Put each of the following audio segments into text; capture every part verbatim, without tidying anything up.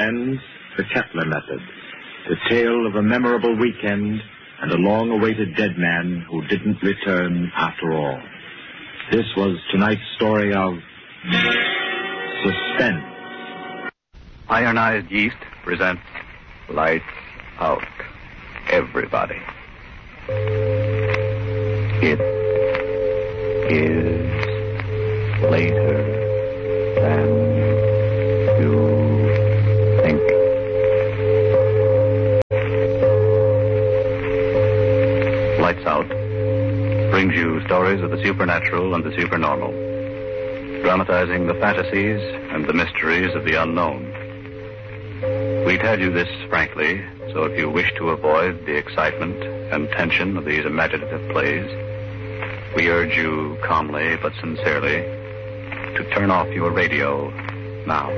and The Kepler Method, the tale of a memorable weekend and a long-awaited dead man who didn't return after all. This was tonight's story of suspense. Ironized Yeast presents Lights Out, Everybody. It is later than you think. Lights Out brings you stories of the supernatural and the supernormal, dramatizing the fantasies and the mysteries of the unknown. We tell you this frankly, so if you wish to avoid the excitement and tension of these imaginative plays, we urge you calmly but sincerely to turn off your radio now.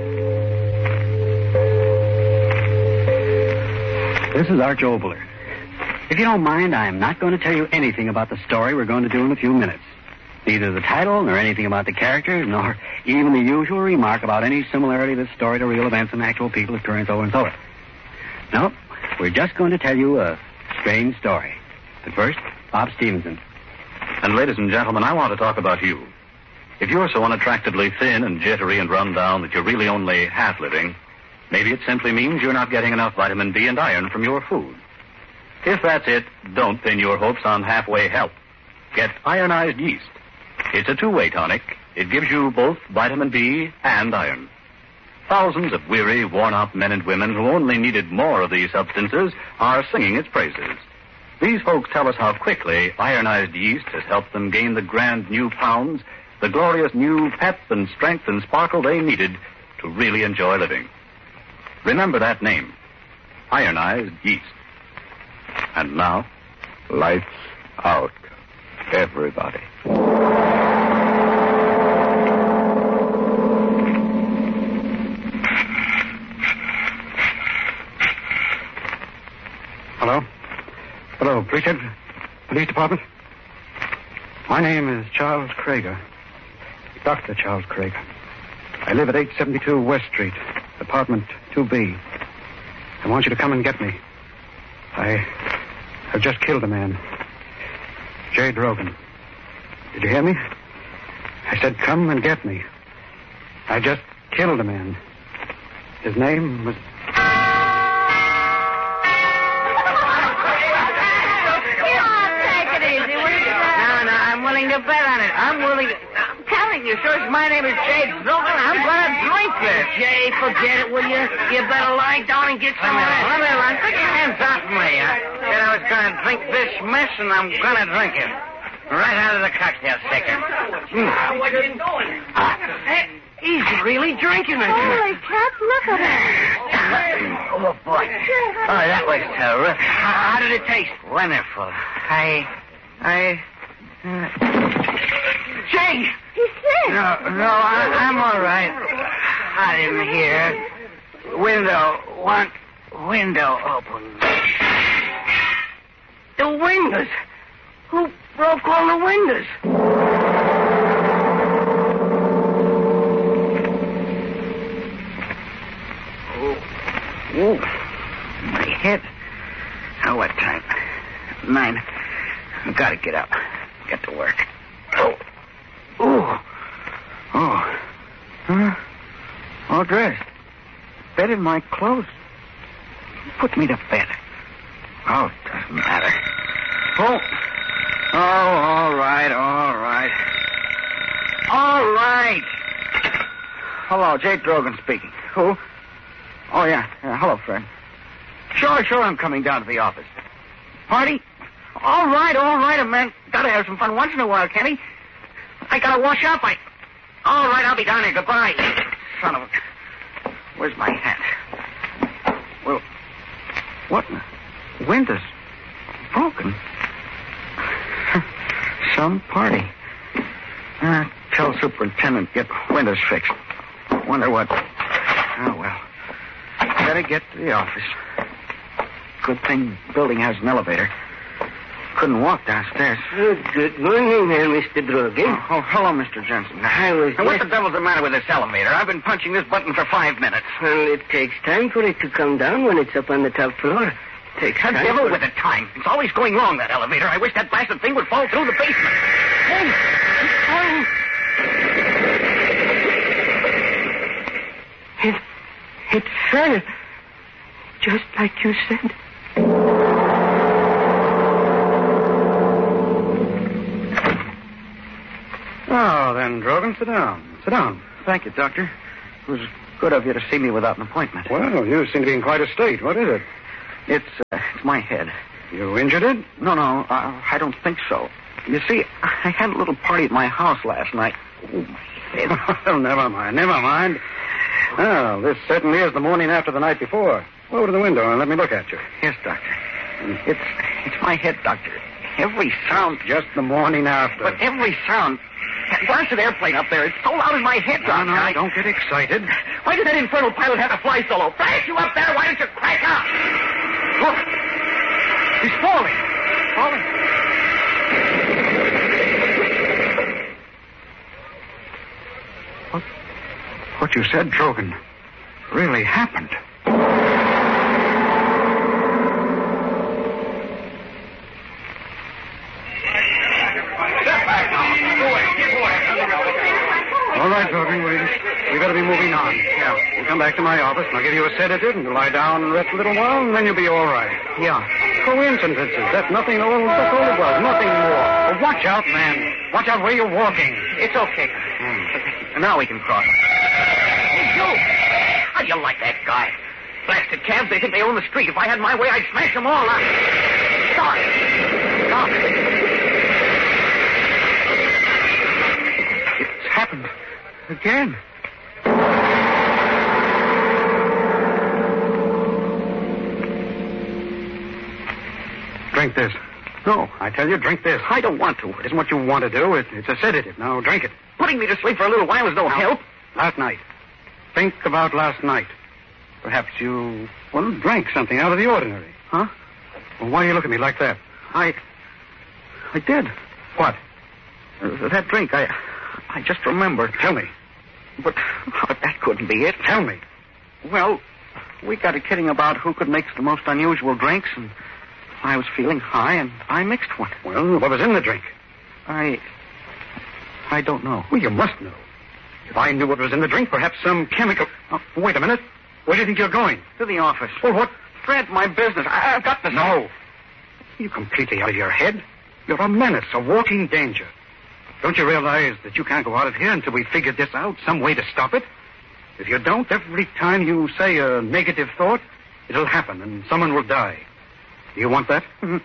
This is Arch Obler. If you don't mind, I am not going to tell you anything about the story we're going to do in a few minutes. Neither the title, nor anything about the characters, nor even the usual remark about any similarity of this story to real events and actual people occurring so and so. No, we're just going to tell you a strange story. But first, Bob Stevenson. And ladies and gentlemen, I want to talk about you. If you're so unattractively thin and jittery and run down that you're really only half living, maybe it simply means you're not getting enough vitamin D and iron from your food. If that's it, don't pin your hopes on halfway help. Get Ironized Yeast. It's a two-way tonic. It gives you both vitamin D and iron. Thousands of weary, worn-out men and women who only needed more of these substances are singing its praises. These folks tell us how quickly Ironized Yeast has helped them gain the grand new pounds, the glorious new pep and strength and sparkle they needed to really enjoy living. Remember that name, Ironized Yeast. And now, lights out, everybody. Hello? Hello, police, police department? My name is Charles Krager. Doctor Charles Krager. I live at eight seventy-two West Street, apartment two B. I want you to come and get me. I have just killed a man. Jay Drogan. Did you hear me? I said come and get me. I just killed a man. His name was... To bet on it. I'm willing to... I'm telling you, sir, my name is Jay Drogan. I'm going to drink this. Jay, forget it, will you? You better lie down and get some of that. Let me run. Put your hands off me. I said I was going to drink this mess, and I'm going to drink it. Right out of the cocktail shaker. Mm. What are you doing? Uh, he's really drinking it. Holy crap, look at him. Oh, boy. Oh, that was terrific. How, how did it taste? Wonderful. I... I... Uh, Jay! He's sick. No, no, I, I'm all right. Hot in here. Window, one window open. The windows? Who broke all the windows? Oh, oh, my head. Oh, what time? Nine. I've got to get up. Get to work. Oh. Oh. Oh. Huh? All dressed. Bed in my clothes. Put me to bed. Oh, it doesn't matter. Oh. Oh, all right, all right. All right. Hello, Jay Drogan speaking. Who? Oh, yeah. yeah. Hello, Fred. Sure, sure, I'm coming down to the office. Party? All right, all right, a man gotta have some fun once in a while, can't he? I gotta wash up. I. All right, I'll be down there. Goodbye. Son of a. Where's my hat? Well, what? Windows broken. Some party. Uh, tell superintendent get windows fixed. Wonder what. Oh well. Better get to the office. Good thing building has an elevator. couldn't walk downstairs. Oh, good morning there, Mister Brogan. Oh, oh, hello, Mister Jensen. I was Now, what just... the devil's the matter with this elevator? I've been punching this button for five minutes. Well, it takes time for it to come down when it's up on the top floor. It takes The time devil for... with the time. It's always going wrong, that elevator. I wish that blasted thing would fall through the basement. Hey, it's falling. It, it fell. Just like you said. Oh, then, Drogan, sit down. Sit down. Thank you, Doctor. It was good of you to see me without an appointment. Well, you seem to be in quite a state. What is it? It's, uh, it's my head. You injured it? No, no, uh, I don't think so. You see, I had a little party at my house last night. Oh, my head. Well, never mind, never mind. Well, this certainly is the morning after the night before. Go over to the window and let me look at you. Yes, Doctor. It's, it's my head, Doctor. Every sound... Just the morning after. But every sound... That blasted airplane up there, it's so loud in my head, No, Doctor. no, I- don't get excited. Why did that infernal pilot have to fly solo? Flash you up there, why don't you crack up? Look. He's falling. Falling. What, what you said, Drogan, really happened. All right, Drogan, we, we better be moving on. Yeah. We'll come back to my office, and I'll give you a sedative, and you'll lie down and rest a little while, and then you'll be all right. Yeah. Coincidences. That's nothing. Oh, that's all it was. Nothing more. Well, watch out, man. Watch out where you're walking. It's okay. Hmm. Now we can cross. Hey, you! How do you like that guy? Blasted cabs, they think they own the street. If I had my way, I'd smash them all up. Stop. Stop. It's happened. Again. Drink this. No. I tell you, drink this. I don't want to. It isn't what you want to do. It, it's a sedative. Now, drink it. Putting me to sleep for a little while was no help. Last night. Think about last night. Perhaps you, well, drank something out of the ordinary. Huh? Well, why do you look at me like that? I... I did. What? Uh, that drink, I... I just remembered. Tell me. But, but that couldn't be it. Tell me. Well, we got a kidding about who could mix the most unusual drinks, and I was feeling high, and I mixed one. Well, what was in the drink? I... I don't know. Well, you must know. If I knew what was in the drink, perhaps some chemical... Oh, wait a minute. Where do you think you're going? To the office. Well, what? Fred, my business. I, I've got to... No. You're completely out of your head. You're a menace, a walking danger. Don't you realize that you can't go out of here until we figure this out, some way to stop it? If you don't, every time you say a negative thought, it'll happen and someone will die. Do you want that?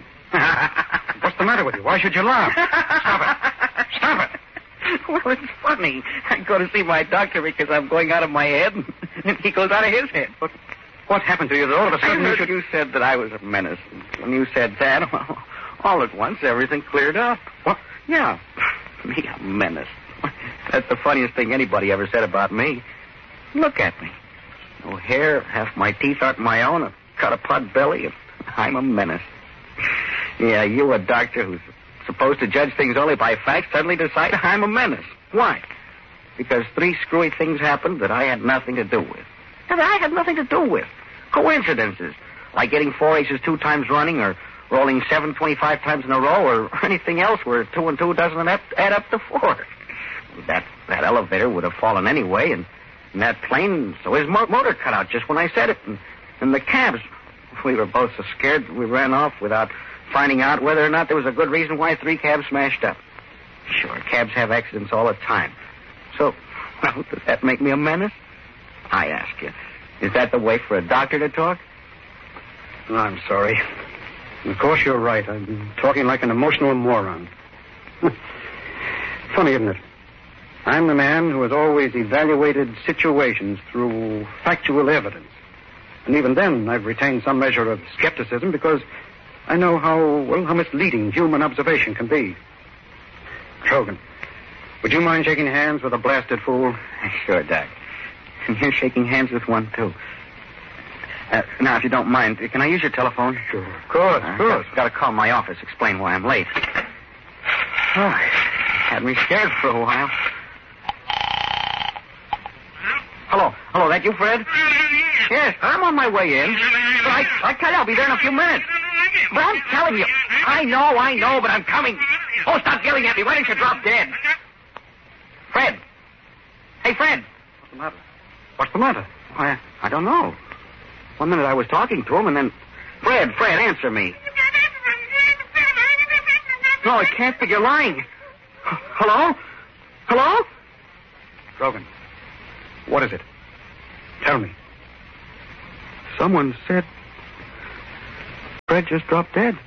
What's the matter with you? Why should you laugh? Stop it. Stop it. Well, it's funny. I go to see my doctor because I'm going out of my head, and he goes out of his head. But what happened to you that all of a I sudden you heard should... you said that I was a menace. When you said that, well, all at once, everything cleared up. What? Yeah. Me, a menace. That's the funniest thing anybody ever said about me. Look at me. No hair, half my teeth aren't my own, a cut a pot belly, and I'm a menace. Yeah, you, a doctor who's supposed to judge things only by facts, suddenly decide I'm a menace. Why? Because three screwy things happened that I had nothing to do with. That I had nothing to do with. Coincidences. Like getting four aces two times running, or rolling seven twenty-five times in a row, or anything else where two and two doesn't add, add up to four. That that elevator would have fallen anyway, and, and that plane, so his mo- motor cut out just when I said it. And, and the cabs, we were both so scared we ran off without finding out whether or not there was a good reason why three cabs smashed up. Sure, cabs have accidents all the time. So, well, does that make me a menace? I ask you, is that the way for a doctor to talk? I'm sorry. Of course you're right. I'm talking like an emotional moron. Funny, isn't it? I'm the man who has always evaluated situations through factual evidence. And even then, I've retained some measure of skepticism because I know how, well, how misleading human observation can be. Trogan, would you mind shaking hands with a blasted fool? Sure, Doc. And you're shaking hands with one, too. Uh, now, if you don't mind, can I use your telephone? Sure. Of course, of course. Got to call my office, explain why I'm late. Oh, had me scared for a while. Hello. Hello, that you, Fred? Yes, I'm on my way in. But I, I tell you, I'll be there in a few minutes. But I'm telling you, I know, I know, but I'm coming. Oh, stop yelling at me. Why don't you drop dead? Fred. Hey, Fred. What's the matter? What's the matter? Why, I don't know. One minute I was talking to him, and then... Fred, Fred, answer me. No, it can't be. You're lying. Hello? Hello? Drogan, what is it? Tell me. Someone said Fred just dropped dead.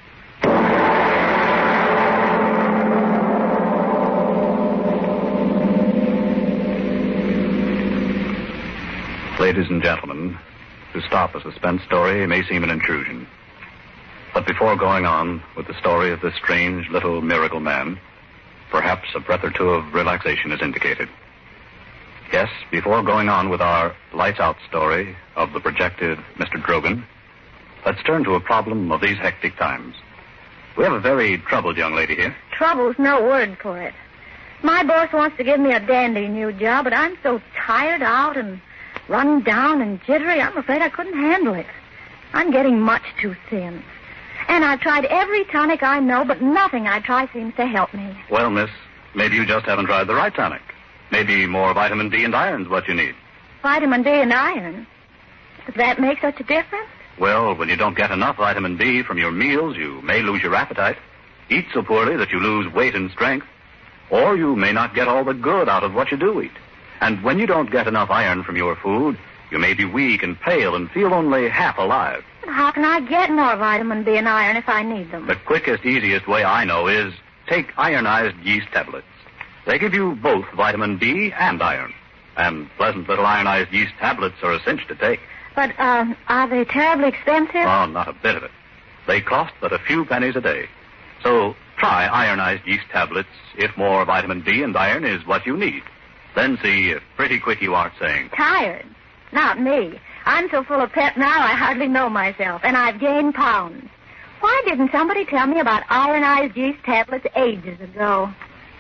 Ladies and gentlemen, to stop a suspense story may seem an intrusion. But before going on with the story of this strange little miracle man, perhaps a breath or two of relaxation is indicated. Yes, before going on with our lights out story of the projected Mister Drogan, let's turn to a problem of these hectic times. We have a very troubled young lady here. Trouble's no word for it. My boss wants to give me a dandy new job, but I'm so tired out and run down and jittery, I'm afraid I couldn't handle it. I'm getting much too thin. And I've tried every tonic I know, but nothing I try seems to help me. Well, miss, maybe you just haven't tried the right tonic. Maybe more vitamin D and iron's what you need. Vitamin D and iron? Does that make such a difference? Well, when you don't get enough vitamin D from your meals, you may lose your appetite, eat so poorly that you lose weight and strength, or you may not get all the good out of what you do eat. And when you don't get enough iron from your food, you may be weak and pale and feel only half alive. But how can I get more vitamin D and iron if I need them? The quickest, easiest way I know is take ironized yeast tablets. They give you both vitamin D and iron. And pleasant little ironized yeast tablets are a cinch to take. But, um, are they terribly expensive? Oh, not a bit of it. They cost but a few pennies a day. So try ironized yeast tablets if more vitamin D and iron is what you need. Then see if pretty quick you aren't saying. Tired? Not me. I'm so full of pep now I hardly know myself, and I've gained pounds. Why didn't somebody tell me about ironized yeast tablets ages ago?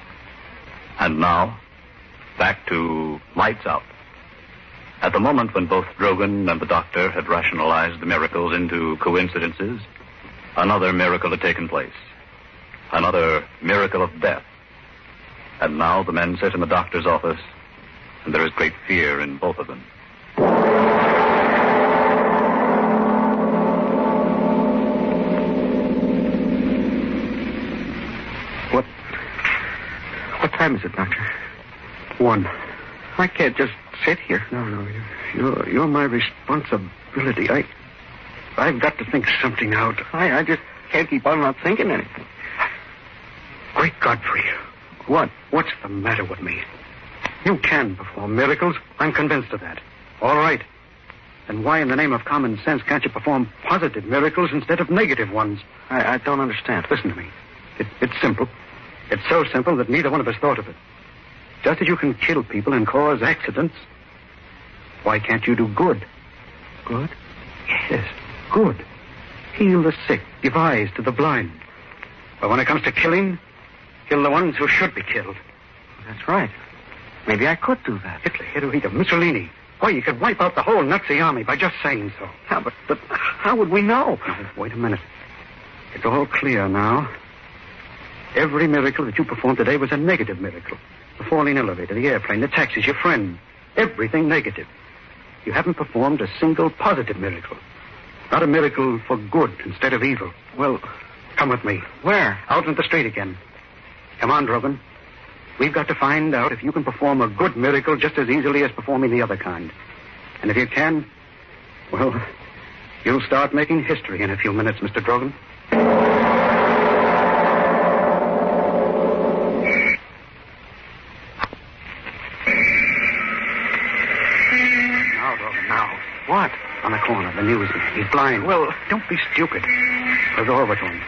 And now, back to lights out. At the moment when both Drogan and the doctor had rationalized the miracles into coincidences, another miracle had taken place. Another miracle of death. And now the men sit in the doctor's office, and there is great fear in both of them. What? What time is it, Doctor? One. I can't just sit here. No, no, you're you're my responsibility. I, I've got to think something out. I, I just can't keep on not thinking anything. Great Godfrey, what what's the matter with me? You can perform miracles. I'm convinced of that. All right. Then why in the name of common sense can't you perform positive miracles instead of negative ones? I, I don't understand. Listen to me. It, it's simple. It's so simple that neither one of us thought of it. Just as you can kill people and cause accidents, why can't you do good? Good? Yes, good. Heal the sick, give eyes to the blind. But when it comes to killing, kill the ones who should be killed. That's right. Maybe I could do that. Hitler, Hitler, Mussolini. Why, you could wipe out the whole Nazi army by just saying so. Yeah, but, but how would we know? Now, wait a minute. It's all clear now. Every miracle that you performed today was a negative miracle. The falling elevator, the airplane, the taxis, your friend. Everything negative. You haven't performed a single positive miracle. Not a miracle for good instead of evil. Well, come with me. Where? Out in the street again. Come on, Drogan. We've got to find out if you can perform a good miracle just as easily as performing the other kind. And if you can, well, you'll start making history in a few minutes, Mister Drogan. Now, Drogan, now. What? On the corner, the newsman. He's blind. Well, don't be stupid. We'll go over to him.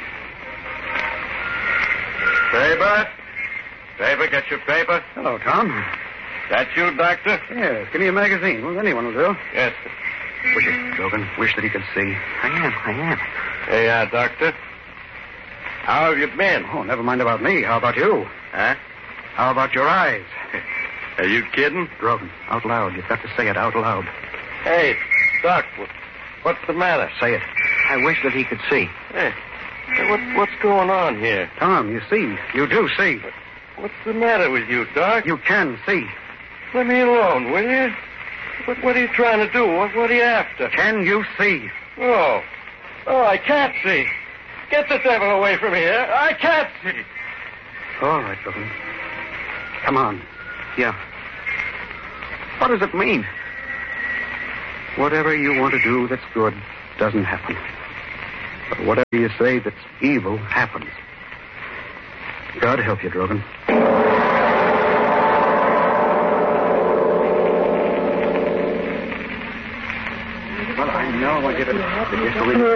Paper? Paper, get your paper. Hello, Tom. That you, Doctor? Yes, give me a magazine. Well, anyone will do. Yes. Wish it, Drogan. Wish that he could see. I am, I am. Hey, uh, Doctor. How have you been? Oh, never mind about me. How about you? Huh? How about your eyes? Are you kidding? Drogan, out loud. You've got to say it out loud. Hey, Doc, what, what's the matter? Say it. I wish that he could see. Hey, hey, what, what's going on here? Tom, you see. You do see. What's the matter with you, Doc? You can see. Let me alone, will you? What, what are you trying to do? What, what are you after? Can you see? Oh. Oh, I can't see. Get the devil away from here. I can't see. All right, Drogan. Come on. Yeah. What does it mean? Whatever you want to do that's good doesn't happen. But whatever you say that's evil happens. God help you, Drogan. Well, I know I did it. Did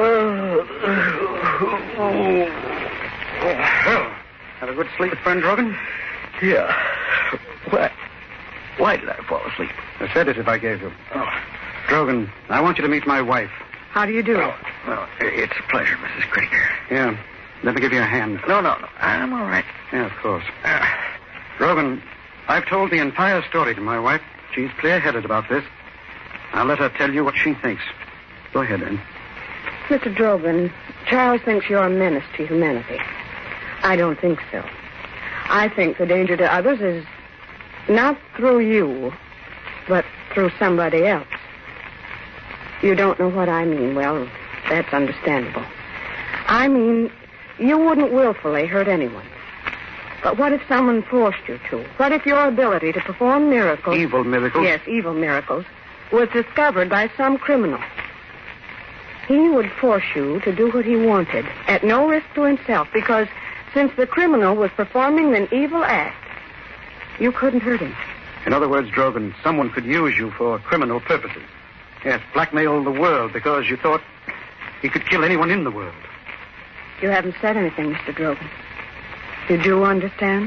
you Have a good sleep, friend Drogan? Yeah. Why? Why did I fall asleep? I said it if I gave you. Oh. Drogan, I want you to meet my wife. How do you do? Oh, well, it's a pleasure, Missus Krieger. Yeah. Let me give you a hand. No, no, no. I'm all right. Yeah, of course. Uh, Drogan, I've told the entire story to my wife. She's clear-headed about this. I'll let her tell you what she thinks. Go ahead, Anne. Mister Drogan, Charles thinks you're a menace to humanity. I don't think so. I think the danger to others is not through you, but through somebody else. You don't know what I mean. Well, that's understandable. I mean, you wouldn't willfully hurt anyone. But what if someone forced you to? What if your ability to perform miracles... Evil miracles? Yes, evil miracles, was discovered by some criminal? He would force you to do what he wanted, at no risk to himself, because since the criminal was performing an evil act, you couldn't hurt him. In other words, Drogan, someone could use you for criminal purposes. Yes, blackmail the world because you thought he could kill anyone in the world. You haven't said anything, Mister Drogan. You do understand?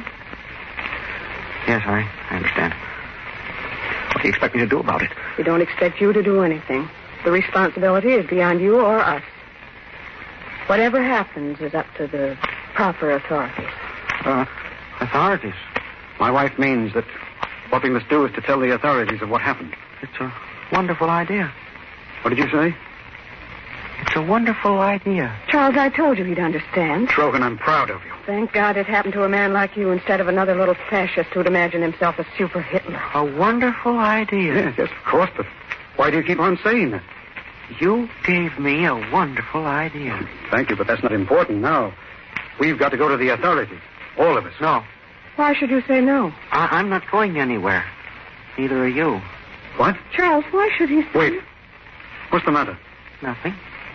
Yes, I, I understand. What do you expect me to do about it? We don't expect you to do anything. The responsibility is beyond you or us. Whatever happens is up to the proper authorities. Uh, authorities? My wife means that what we must do is to tell the authorities of what happened. It's a wonderful idea. What did you say? It's a wonderful idea. Charles, I told you he'd understand. Drogan, I'm proud of you. Thank God it happened to a man like you instead of another little fascist who'd imagine himself a super Hitler. A wonderful idea. Yes, yes, of course, but why do you keep on saying that? You gave me a wonderful idea. Thank you, but that's not important now. We've got to go to the authorities. All of us. No. Why should you say no? I- I'm not going anywhere. Neither are you. What? Charles, why should he say... Wait. What's the matter? Nothing.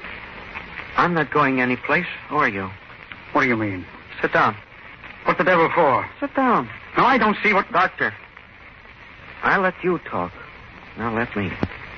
I'm not going anyplace, or you. What do you mean? Sit down. What the devil for? Sit down. No, I don't see what... Doctor, I let you talk. Now let me.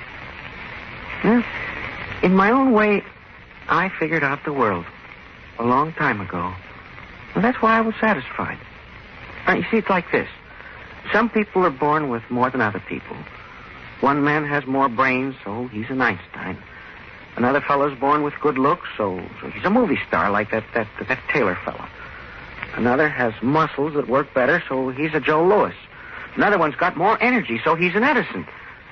Well, in my own way, I figured out the world a long time ago. And that's why I was satisfied. Now, you see, it's like this. Some people are born with more than other people. One man has more brains, so he's an Einstein. Another fellow's born with good looks, so, so he's a movie star like that, that, that Taylor fellow. Another has muscles that work better, so he's a Joe Louis. Another one's got more energy, so he's an Edison.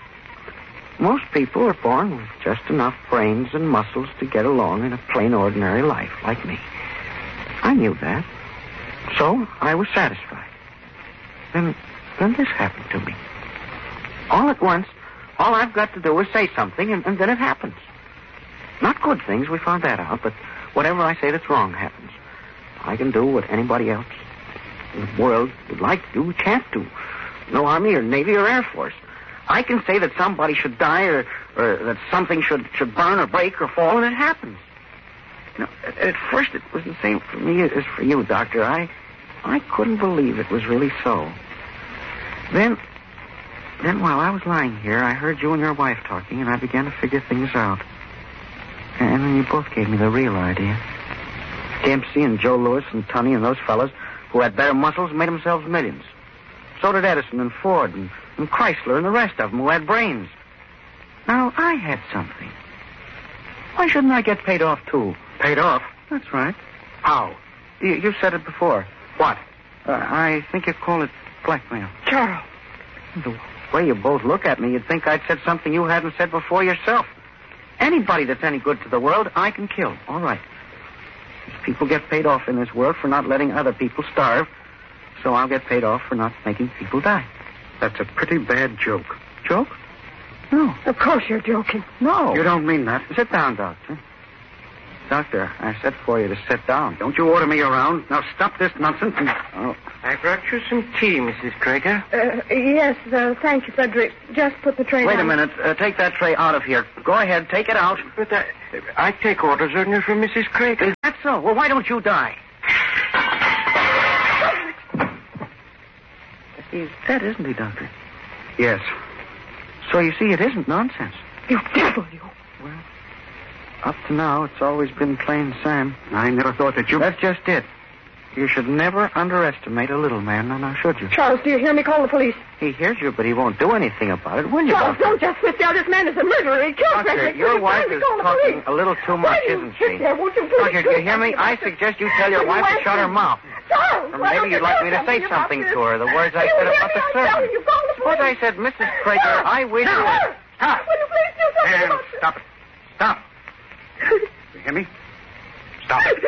Most people are born with just enough brains and muscles to get along in a plain, ordinary life, like me. I knew that. So I was satisfied. Then, then this happened to me. All at once, all I've got to do is say something, and, and then it happens. Not good things, we found that out, but whatever I say that's wrong happens. I can do what anybody else in the world would like to do, can't do. No Army or Navy or Air Force. I can say that somebody should die or, or that something should, should burn or break or fall, and it happens. You know, at, at first it was the same for me as for you, Doctor. I, I couldn't believe it was really so. Then, then while I was lying here, I heard you and your wife talking, and I began to figure things out. And then you both gave me the real idea. Dempsey and Joe Louis and Tunney and those fellas who had better muscles made themselves millions. So did Edison and Ford and, and Chrysler and the rest of them who had brains. Now, I had something. Why shouldn't I get paid off, too? Paid off? That's right. How? You, you said it before. What? Uh, I think you call it blackmail. Charles. The way you both look at me, you'd think I'd said something you hadn't said before yourself. Anybody that's any good to the world, I can kill. All right. People get paid off in this world for not letting other people starve, so I'll get paid off for not making people die. That's a pretty bad joke. Joke? No. Of course you're joking. No. You don't mean that. Sit down, Doctor. Doctor, I said for you to sit down. Don't you order me around. Now stop this nonsense and... Oh. I brought you some tea, Missus Krager. Uh, yes, uh, thank you, Frederick. Just put the tray Wait down. a minute. Uh, take that tray out of here. Go ahead. Take it out. But I, I take orders only from Missus Krager. Is that so? Well, why don't you die? He's dead, isn't he, Doctor? Yes. So you see, it isn't nonsense. You devil, you. Well, up to now, it's always been plain Sam. I never thought that you... That's just it. You should never underestimate a little man, now, now should you? Charles, do you hear me? Call the police. He hears you, but he won't do anything about it, will you, Charles, Doctor? don't just sit there. This man is a murderer. He killed Doctor, Frederick. your Will you wife kindly is call the talking police? a little too much, Why do you isn't sit she? there? Won't you please Doctor, do you hear me? I suggest you tell your Will you wife to answer shut her me? mouth. Charles, Or why maybe don't you'd you like tell me to say about something this? to her, the words I You said hear about me? the I tell servant. you, you call the Suppose I police. said, Missus Krager, I wish you... Now, Stop. will you please do something And about this? stop it. Stop. You hear me? Stop it.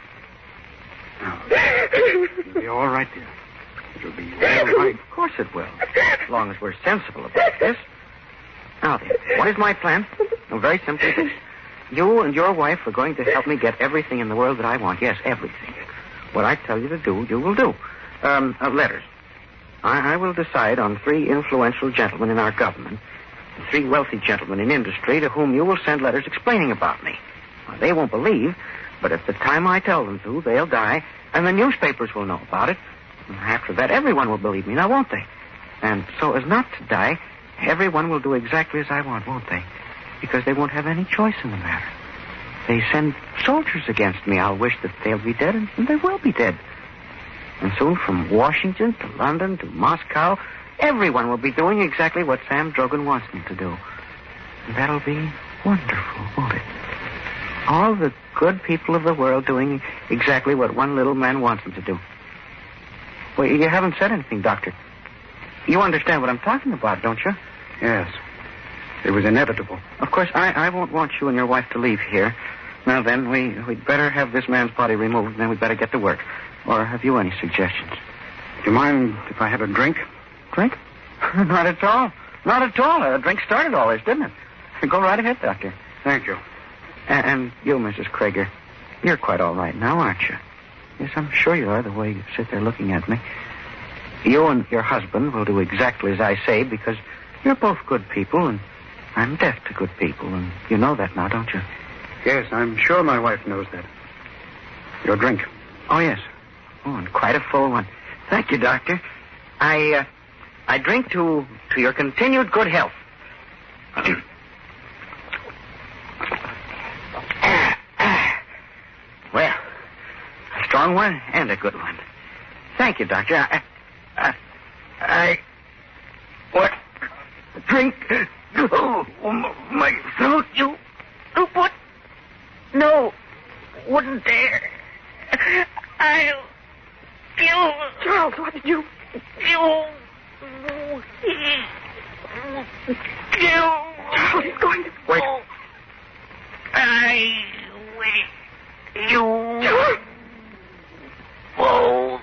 Now, it'll be all right, dear. It'll be all right. Of course it will, as long as we're sensible about this. Now then, what is my plan? Well, very simply this. You and your wife are going to help me get everything in the world that I want. Yes, everything. What I tell you to do, you will do. Um, uh, letters. I, I will decide on three influential gentlemen in our government, and three wealthy gentlemen in industry to whom you will send letters explaining about me. Now, they won't believe, but at the time I tell them to, they'll die, and the newspapers will know about it. And after that, everyone will believe me, now won't they? And so as not to die, everyone will do exactly as I want, won't they? Because they won't have any choice in the matter. They send soldiers against me. I'll wish that they'll be dead, and they will be dead. And soon from Washington to London to Moscow, everyone will be doing exactly what Sam Drogan wants them to do. And that'll be wonderful, won't it? All the good people of the world doing exactly what one little man wants them to do. Well, you haven't said anything, Doctor. You understand what I'm talking about, don't you? Yes. It was inevitable. Of course, I, I won't want you and your wife to leave here. Now then, we, we'd better have this man's body removed, and then we'd better get to work. Or have you any suggestions? Do you mind if I have a drink? Drink? Not at all. Not at all. A drink started all this, didn't it? Go right ahead, Doctor. Thank you. And, and you, Missus Krager, you're quite all right now, aren't you? Yes, I'm sure you are, the way you sit there looking at me. You and your husband will do exactly as I say, because you're both good people, and I'm deaf to good people, and you know that now, don't you? Yes, I'm sure my wife knows that. Your drink. Oh, yes. Oh, and quite a full one. Thank you, Doctor. I, uh, I drink to, to your continued good health. Well, a strong one and a good one. Thank you, Doctor. I, I, I what? Drink? Oh, my throat, you... What? No, wouldn't dare. I'll kill... Charles, what did you... You... Kill... Charles, he's going to... Wait. I wish you... Charles! both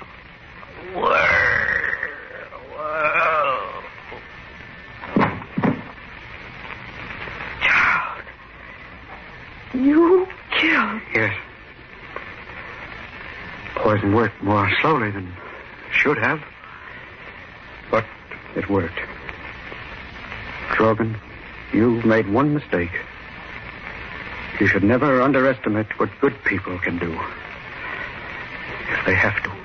were... were... Charles. You killed... Yes. Poison worked more slowly than it should have. But it worked. Drogan, you've made one mistake. You should never underestimate what good people can do. If they have to.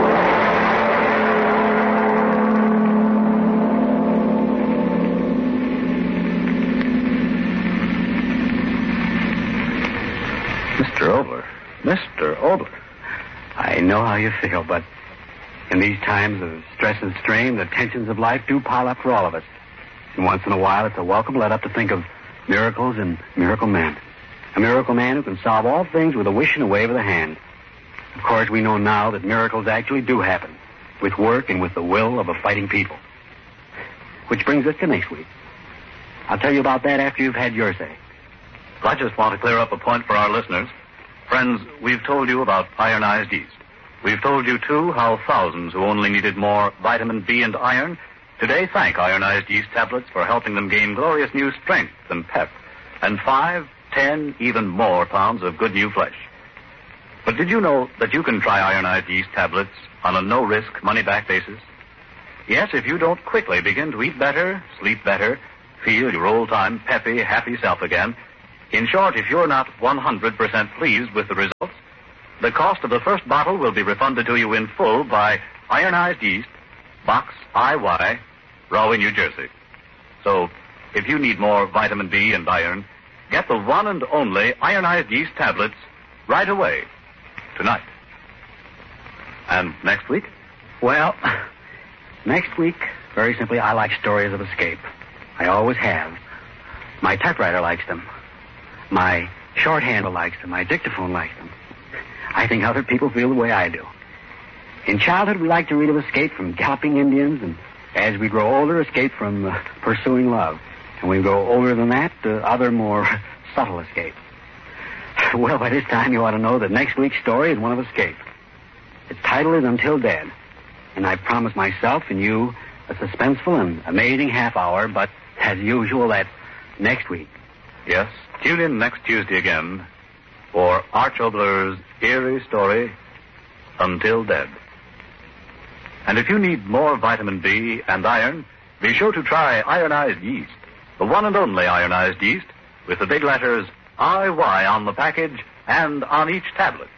Mister Obler. Mister Obler. I know how you feel, but in these times of stress and strain, the tensions of life do pile up for all of us. And once in a while, it's a welcome let-up to think of miracles and miracle men. A miracle man who can solve all things with a wish and a wave of the hand. Of course, we know now that miracles actually do happen, with work and with the will of a fighting people. Which brings us to next week. I'll tell you about that after you've had your say. I just want to clear up a point for our listeners. Friends, we've told you about ironized yeast. We've told you, too, how thousands who only needed more vitamin B and iron today thank ironized yeast tablets for helping them gain glorious new strength and pep, and five, ten, even more pounds of good new flesh. But did you know that you can try ironized yeast tablets on a no-risk, money-back basis? Yes, if you don't quickly begin to eat better, sleep better, feel your old-time, peppy, happy self again. In short, if you're not one hundred percent pleased with the results, the cost of the first bottle will be refunded to you in full by Ironized Yeast, Box I Y, Rahway, New Jersey. So, if you need more vitamin B and iron, get the one and only Ironized Yeast tablets right away, tonight. And next week? Well, next week, very simply, I like stories of escape. I always have. My typewriter likes them. My shorthand likes them. My dictaphone likes them. I think other people feel the way I do. In childhood, we like to read of escape from galloping Indians, and as we grow older, escape from uh, pursuing love. And when we grow older than that, uh, other more subtle escape. Well, by this time, you ought to know that next week's story is one of escape. Its title is Until Dead, and I promise myself and you a suspenseful and amazing half hour, but as usual, that's next week. Yes, tune in next Tuesday again for Arch Obler's eerie story, Until Dead. And if you need more vitamin B and iron, be sure to try ironized yeast, the one and only ironized yeast, with the big letters I Y on the package and on each tablet.